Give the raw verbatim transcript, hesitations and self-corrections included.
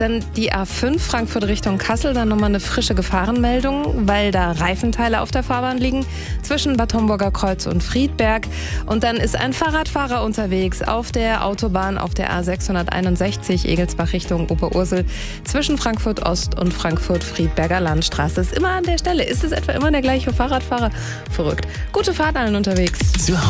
Dann die A fünf Frankfurt Richtung Kassel, dann nochmal eine frische Gefahrenmeldung, weil da Reifenteile auf der Fahrbahn liegen zwischen Bad Homburger Kreuz und Friedberg. Und dann ist ein Fahrradfahrer unterwegs auf der Autobahn auf der A sechshunderteinundsechzig Egelsbach Richtung Oberursel zwischen Frankfurt Ost und Frankfurt Friedberger Landstraße. Ist immer an der Stelle. Ist es etwa immer der gleiche Fahrradfahrer? Verrückt. Gute Fahrt allen unterwegs. Zu